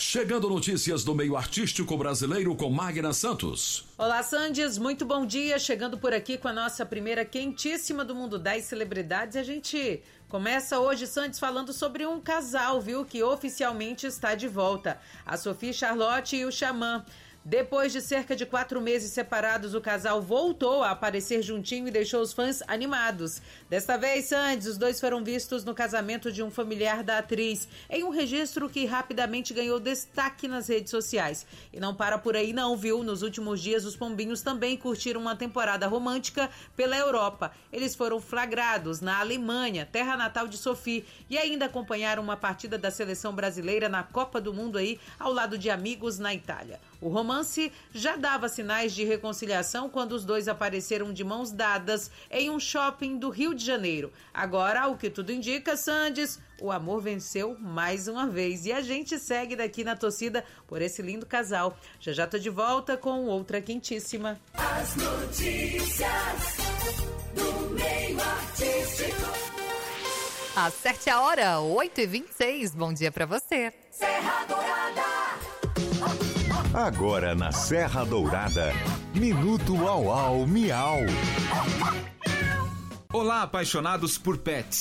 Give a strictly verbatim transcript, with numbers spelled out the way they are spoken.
Chegando notícias do meio artístico brasileiro com Magna Santos. Olá, Sandes, muito bom dia. Chegando por aqui com a nossa primeira quentíssima do Mundo das Celebridades. A gente começa hoje, Sandes, falando sobre um casal, viu, que oficialmente está de volta. A Sophie Charlotte e o Xamã. Depois de cerca de quatro meses separados, o casal voltou a aparecer juntinho e deixou os fãs animados. Desta vez, Sandes, os dois foram vistos no casamento de um familiar da atriz, em um registro que rapidamente ganhou destaque nas redes sociais. E não para por aí não, viu? Nos últimos dias, os pombinhos também curtiram uma temporada romântica pela Europa. Eles foram flagrados na Alemanha, terra natal de Sophie, e ainda acompanharam uma partida da seleção brasileira na Copa do Mundo aí, ao lado de amigos na Itália. O romance já dava sinais de reconciliação quando os dois apareceram de mãos dadas em um shopping do Rio de Janeiro. Agora, ao que tudo indica, Sandes, o amor venceu mais uma vez. E a gente segue daqui na torcida por esse lindo casal. Já já tô de volta com outra quentíssima. As notícias do meio artístico. Acerte a hora, oito e vinte e seis. Bom dia pra você. Serra Dourada. Agora na Serra Dourada, Minuto Au Au Miau. Olá, apaixonados por pets.